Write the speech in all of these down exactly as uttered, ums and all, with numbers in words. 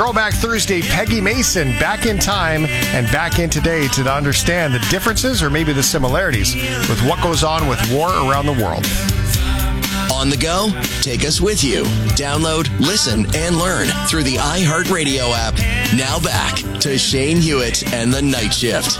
Throwback Thursday, Peggy Mason back in time and back in today to understand the differences or maybe the similarities with what goes on with war around the world. On the go? Take us with you. Download, listen, and learn through the iHeartRadio app. Now back to Shane Hewitt and the Night Shift.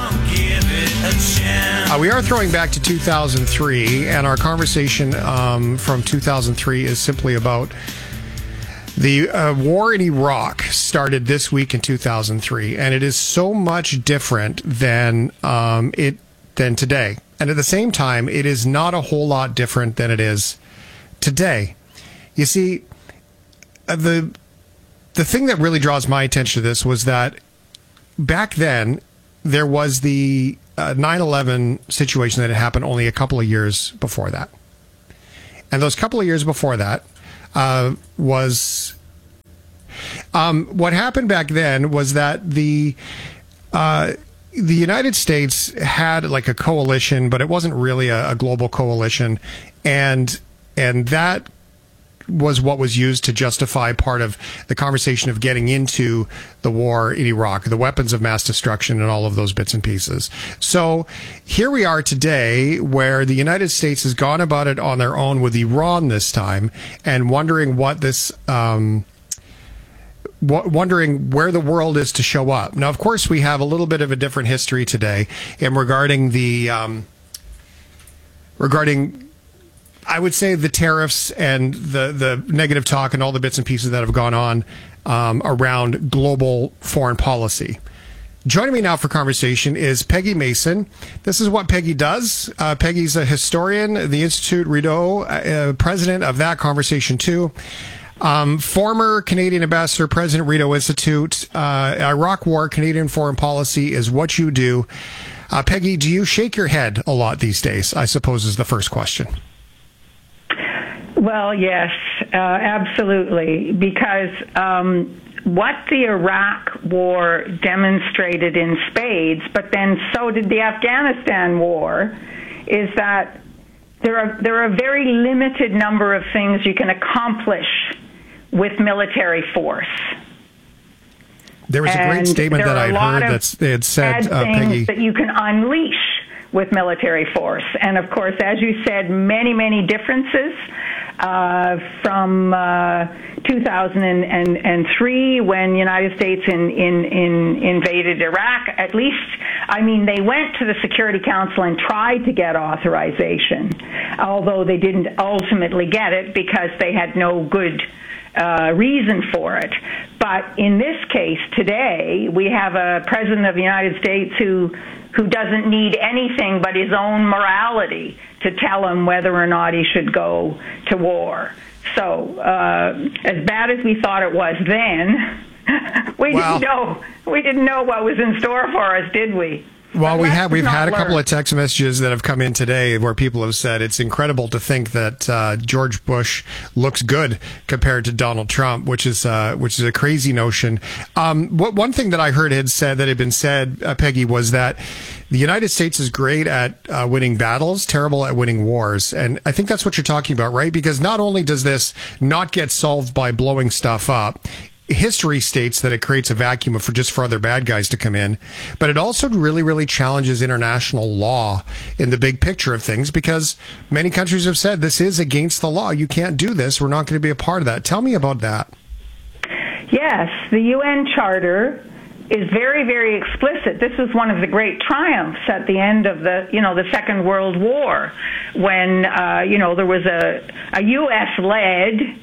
Uh, we are throwing back to two thousand three, and our conversation um, from two thousand three is simply about the uh, war in Iraq started this week in two thousand three, and it is so much different than um, it than today. And at the same time, it is not a whole lot different than it is today. You see, uh, the the thing that really draws my attention to this was that back then there was the uh, nine eleven situation that had happened only a couple of years before that. And those couple of years before that uh, was... Um, what happened back then was that the... Uh, the United States had like a coalition, but it wasn't really a, a global coalition. And and that was what was used to justify part of the conversation of getting into the war in Iraq, the weapons of mass destruction and all of those bits and pieces. So here we are today where the United States has gone about it on their own with Iran this time and wondering what this... Um, wondering where the world is to show up. Now, of course, we have a little bit of a different history today in regarding the, um, regarding, I would say, the tariffs and the, the negative talk and all the bits and pieces that have gone on um, around global foreign policy. Joining me now for conversation is Peggy Mason. This is what Peggy does. Uh, Peggy's a historian, the Institute Rideau, uh, president of that conversation too. Um, former Canadian ambassador, President Rideau Institute, uh, Iraq War, Canadian foreign policy is what you do. Uh, Peggy, do you shake your head a lot these days? I suppose is the first question. Well, yes, uh, absolutely, because um, what the Iraq War demonstrated in spades, but then so did the Afghanistan War, is that there are there are a very limited number of things you can accomplish with military force. There was a great and statement that I'd heard that they had said, uh, Peggy, that you can unleash with military force. And of course, as you said, many, many differences uh, from uh, two thousand three when the United States in, in, in invaded Iraq. At least, I mean, they went to the Security Council and tried to get authorization, although they didn't ultimately get it because they had no good Uh, reason for it. But in this case today, we have a president of the United States who who doesn't need anything but his own morality to tell him whether or not he should go to war. So uh, as bad as we thought it was then, we wow. didn't know we didn't know what was in store for us, did we? Well, we have we've had a couple of text messages that have come in today where people have said it's incredible to think that uh, George Bush looks good compared to Donald Trump, which is uh, which is a crazy notion. Um, what one thing that I heard had said that had been said, uh, Peggy, was that the United States is great at uh, winning battles, terrible at winning wars, and I think that's what you're talking about, right? Because not only does this not get solved by blowing stuff up, history states that it creates a vacuum for just for other bad guys to come in, but it also really, really challenges international law in the big picture of things because many countries have said this is against the law. You can't do this. We're not going to be a part of that. Tell me about that. Yes, the U N Charter is very, very explicit. This was one of the great triumphs at the end of the, you know, the Second World War when, uh, you know, there was a, a U S-led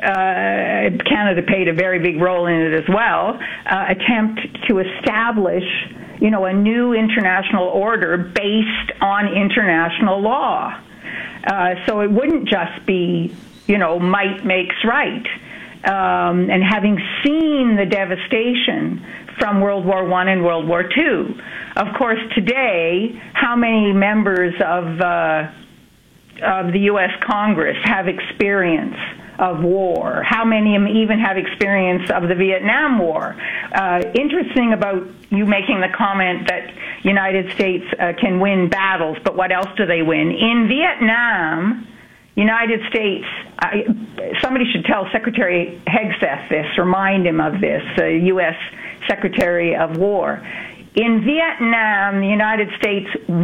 Uh, Canada played a very big role in it as well, uh, attempt to establish, you know, a new international order based on international law. Uh, so it wouldn't just be, you know, might makes right. Um, and having seen the devastation from World War One and World War Two, of course, today, how many members of uh, of the U S Congress have experience of war? How many even have experience of the Vietnam War? Uh, interesting about you making the comment that United States uh, can win battles, but what else do they win? In Vietnam, United States, I, somebody should tell Secretary Hegseth this, remind him of this, uh, U S Secretary of War. In Vietnam, the United States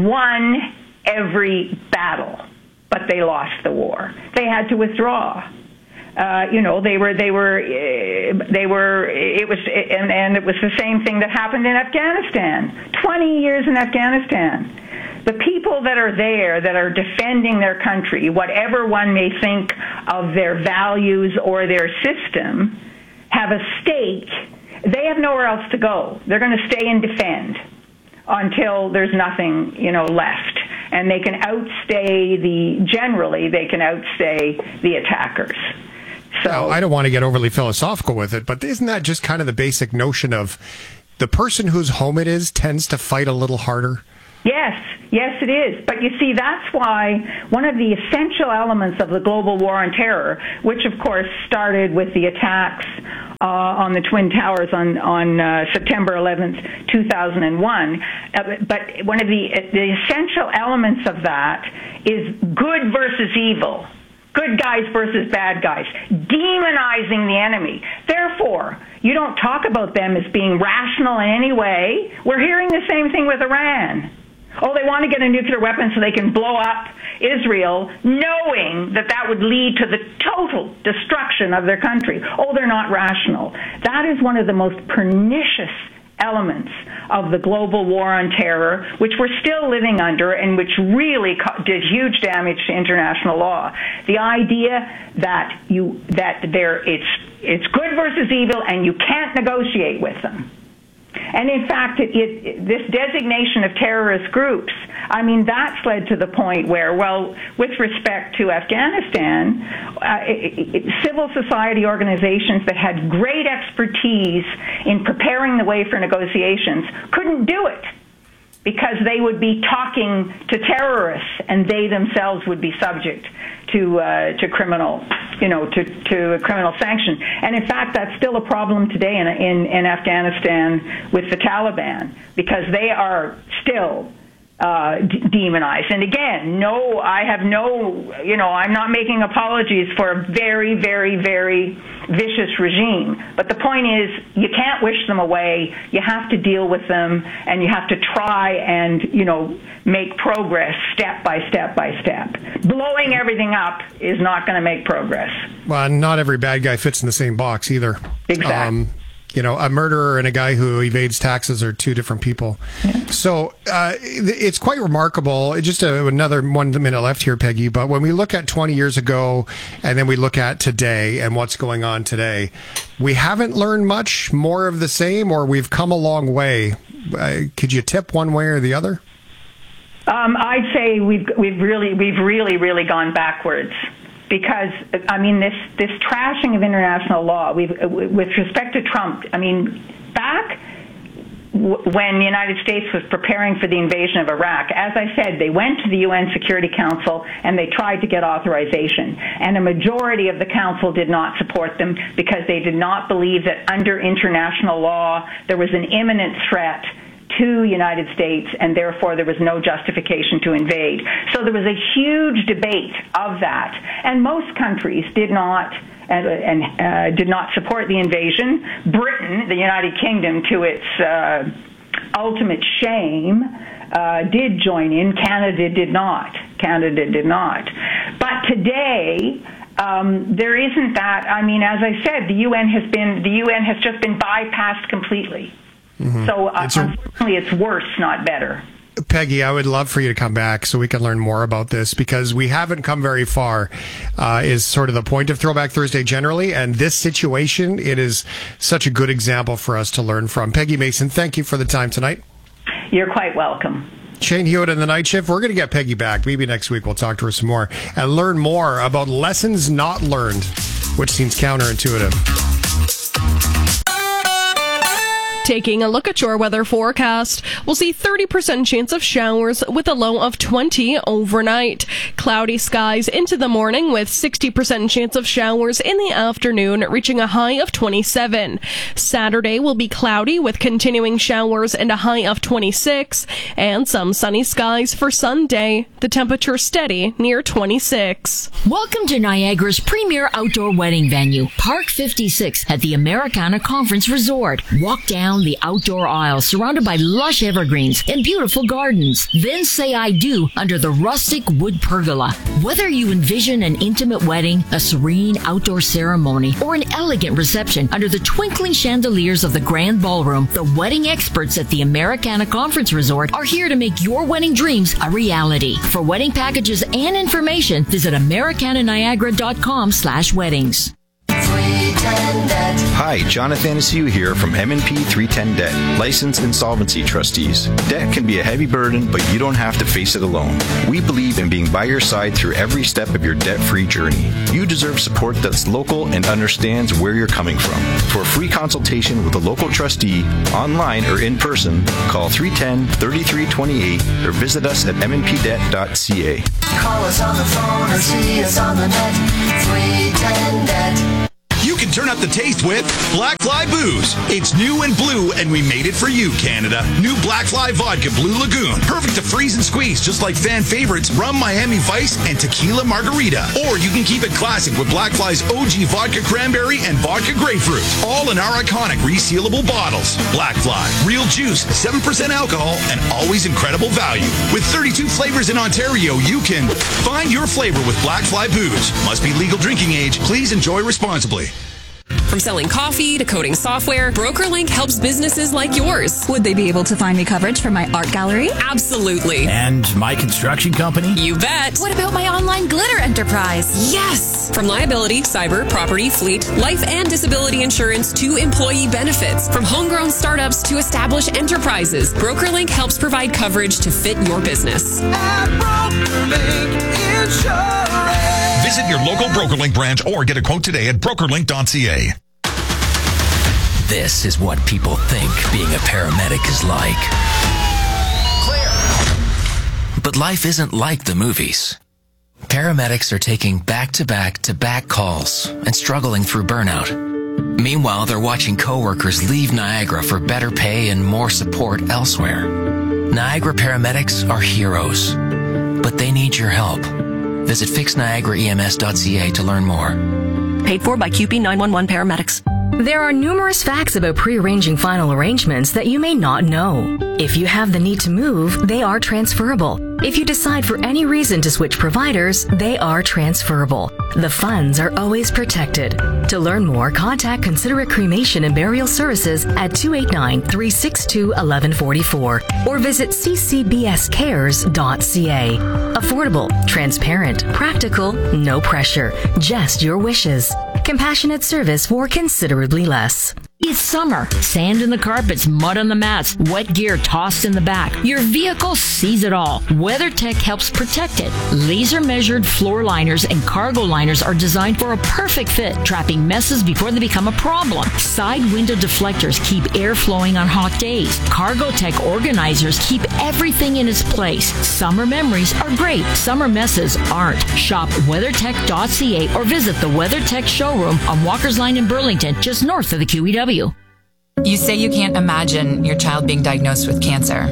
won every battle, but they lost the war. They had to withdraw. Uh, you know, they were, they were, uh, they were, it was, and, and it was the same thing that happened in Afghanistan. twenty years in Afghanistan. The people that are there, that are defending their country, whatever one may think of their values or their system, have a stake. They have nowhere else to go. They're going to stay and defend until there's nothing, you know, left. And they can outstay the, generally, they can outstay the attackers. So now, I don't want to get overly philosophical with it, but isn't that just kind of the basic notion of the person whose home it is tends to fight a little harder? Yes, yes, it is. But you see, that's why one of the essential elements of the global war on terror, which of course started with the attacks uh, on the Twin Towers on, on uh, September eleventh, two thousand one, uh, but one of the, the essential elements of that is good versus evil. Good guys versus bad guys, demonizing the enemy. Therefore, you don't talk about them as being rational in any way. We're hearing the same thing with Iran. Oh, they want to get a nuclear weapon so they can blow up Israel, knowing that that would lead to the total destruction of their country. Oh, they're not rational. That is one of the most pernicious elements of the global war on terror, which we're still living under and which really did huge damage to international law. The idea that you that there it's it's good versus evil and you can't negotiate with them. And in fact, it, it, this designation of terrorist groups, I mean, that's led to the point where, well, with respect to Afghanistan, uh, it, it, civil society organizations that had great expertise in preparing the way for negotiations couldn't do it because they would be talking to terrorists and they themselves would be subject to uh, to criminal, you know, to, to a criminal sanction. And in fact, that's still a problem today in, in, in Afghanistan with the Taliban because they are still uh, d- demonized. And again, no, I have no, you know, I'm not making apologies for a very, very, very vicious regime. But the point is, you can't wish them away. You have to deal with them, and you have to try and, you know, make progress step by step by step. Blowing everything up is not going to make progress. Well, not every bad guy fits in the same box either. Exactly. Um, you know, a murderer and a guy who evades taxes are two different people. Yeah. So uh, it's quite remarkable. Just a, another one minute left here, Peggy. But when we look at twenty years ago and then we look at today and what's going on today, we haven't learned much, more of the same, or we've come a long way. Uh, could you tip one way or the other? Um, I'd say we've we've really we've really really gone backwards. Because, I mean, this, this trashing of international law, we've, with respect to Trump, I mean, back w- when the United States was preparing for the invasion of Iraq, as I said, they went to the U N Security Council and they tried to get authorization. And a majority of the council did not support them because they did not believe that under international law there was an imminent threat to the United States, and therefore there was no justification to invade. So there was a huge debate of that, and most countries did not and, and uh, did not support the invasion. Britain, the United Kingdom, to its uh, ultimate shame, uh, did join in. Canada did not. Canada did not. But today, Um, there isn't that. I mean, as I said, the U N has been the U N has just been bypassed completely. Mm-hmm. So uh, it's a, unfortunately, it's worse, not better. Peggy, I would love for you to come back so we can learn more about this because we haven't come very far, uh, is sort of the point of Throwback Thursday generally. And this situation, it is such a good example for us to learn from. Peggy Mason, thank you for the time tonight. You're quite welcome. Shane Hewitt in the Night Shift. We're going to get Peggy back. Maybe next week we'll talk to her some more and learn more about lessons not learned, which seems counterintuitive. Taking a look at your weather forecast, we'll see thirty percent chance of showers with a low of twenty overnight. Cloudy skies into the morning with sixty percent chance of showers in the afternoon, reaching a high of twenty-seven. Saturday will be cloudy with continuing showers and a high of twenty-six, and some sunny skies for Sunday. The temperature steady near twenty-six. Welcome to Niagara's premier outdoor wedding venue, Park fifty-six at the Americana Conference Resort. Walk down the outdoor aisle surrounded by lush evergreens and beautiful gardens. Then say I do under the rustic wood pergola. Whether you envision an intimate wedding, a serene outdoor ceremony, or an elegant reception under the twinkling chandeliers of the grand ballroom, the wedding experts at the Americana Conference Resort are here to make your wedding dreams a reality. For wedding packages and information, visit americana niagara dot com slash weddings. Hi, Jonathan Asiu here from M and P three ten Debt, licensed insolvency trustees. Debt can be a heavy burden, but you don't have to face it alone. We believe in being by your side through every step of your debt-free journey. You deserve support that's local and understands where you're coming from. For a free consultation with a local trustee, online or in person, call three one zero, three three two eight or visit us at m n p debt dot c a. Call us on the phone or see us on the net. three ten debt. You can turn up the taste with Black Fly Booze. It's new and blue, and we made it for you, Canada. New Black Fly Vodka Blue Lagoon. Perfect to freeze and squeeze, just like fan favorites Rum Miami Vice and Tequila Margarita. Or you can keep it classic with Black Fly's O G Vodka Cranberry and Vodka Grapefruit. All in our iconic resealable bottles. Black Fly. Real juice, seven percent alcohol, and always incredible value. With thirty-two flavors in Ontario, you can find your flavor with Black Fly Booze. Must be legal drinking age. Please enjoy responsibly. From selling coffee to coding software, BrokerLink helps businesses like yours. Would they be able to find me coverage for my art gallery? Absolutely. And my construction company? You bet. What about my online glitter enterprise? Yes. From liability, cyber, property, fleet, life and disability insurance to employee benefits. From homegrown startups to established enterprises, BrokerLink helps provide coverage to fit your business. At BrokerLink Insurance. Visit your local BrokerLink branch or get a quote today at broker link dot c a. This is what people think being a paramedic is like. Clear. But life isn't like the movies. Paramedics are taking back-to-back-to-back calls and struggling through burnout. Meanwhile, they're watching coworkers leave Niagara for better pay and more support elsewhere. Niagara paramedics are heroes, but they need your help. Visit fix niagara e m s dot c a to learn more. Paid for by Q P nine one one Paramedics. There are numerous facts about pre-arranging final arrangements that you may not know. If you have the need to move, they are transferable. If you decide for any reason to switch providers, they are transferable. The funds are always protected. To learn more, contact Considerate Cremation and Burial Services at two eight nine, three six two, one one four four or visit c c b s cares dot c a. Affordable, transparent, practical, no pressure, just your wishes. Compassionate service for considerably less. It's summer. Sand in the carpets, mud on the mats, wet gear tossed in the back. Your vehicle sees it all. WeatherTech helps protect it. Laser-measured floor liners and cargo liners are designed for a perfect fit, trapping messes before they become a problem. Side window deflectors keep air flowing on hot days. CargoTech organizers keep everything in its place. Summer memories are great. Summer messes aren't. Shop weather tech dot c a or visit the WeatherTech showroom on Walker's Line in Burlington, just north of the Q E W. You say you can't imagine your child being diagnosed with cancer,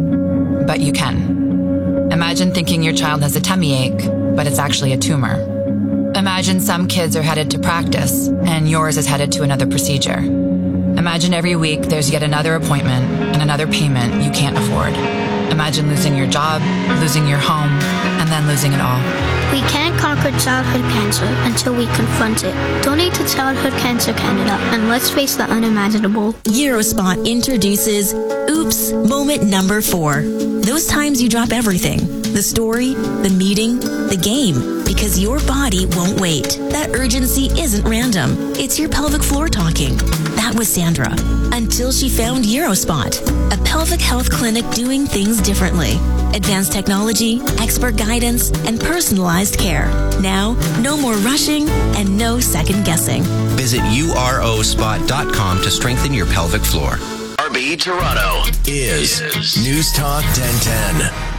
but you can. Imagine thinking your child has a tummy ache, but it's actually a tumor. Imagine some kids are headed to practice, and yours is headed to another procedure. Imagine every week there's yet another appointment and another payment you can't afford. Imagine losing your job, losing your home, and then losing it all. We can't conquer childhood cancer until we confront it. Donate to Childhood Cancer Canada and let's face the unimaginable. Eurospot introduces Oops Moment Number Four. Those times you drop everything. The story, the meeting, the game. Because your body won't wait. That urgency isn't random. It's your pelvic floor talking. That was Sandra. Until she found Eurospot, a pelvic health clinic doing things differently. Advanced technology, expert guidance, and personalized care. Now, no more rushing and no second guessing. Visit u r o spot dot com to strengthen your pelvic floor. Our B, Toronto is News Talk ten ten.